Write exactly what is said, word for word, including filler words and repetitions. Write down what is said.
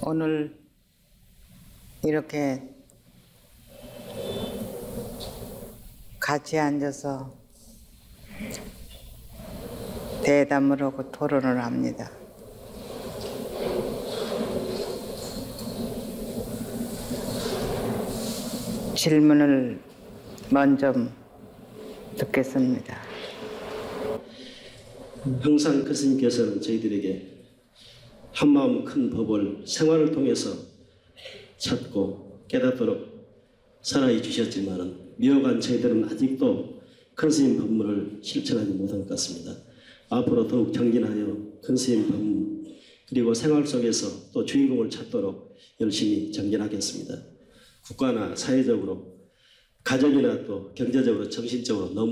오늘 이렇게 같이 앉아서 대담을 하고 토론을 합니다. 질문을 먼저 듣겠습니다. 항상 그 스님께서는 저희들에게 한마음 큰 법을 생활을 통해서 찾고 깨닫도록 사랑해 주셨지만 미워간 저희들은 아직도 큰 스님 법문을 실천하지 못한 것 같습니다. 앞으로 더욱 정진하여 큰 스님 법문 그리고 생활 속에서 또 주인공을 찾도록 열심히 정진하겠습니다. 국가나 사회적으로 가정이나 또 경제적으로 정신적으로 너무